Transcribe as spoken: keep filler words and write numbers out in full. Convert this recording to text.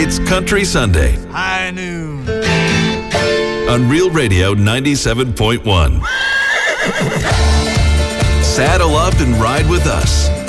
It's Country Sunday. High noon. On Real Radio ninety-seven point one. Saddle up and ride with us.